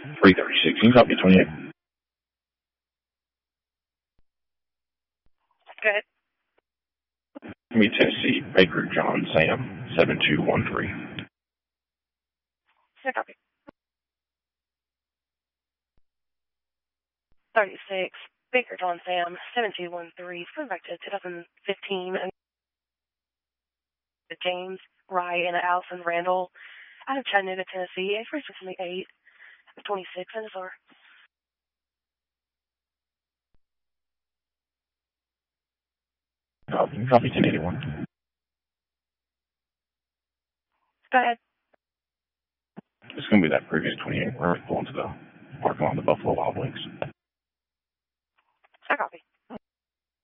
336. Can you copy 28? Go ahead. Me, Tennessee, Baker John Sam, 7213. Yeah, copy. 36, Baker John Sam, 7213. Going back to 2015. And James, Rye, and Allison Randall out of Chattanooga, Tennessee. A first from the 8 of 26 NSR. Copy 1081. Go ahead. It's going to be that previous 28. We're going to the parking lot of the Buffalo Wild Wings. I copy.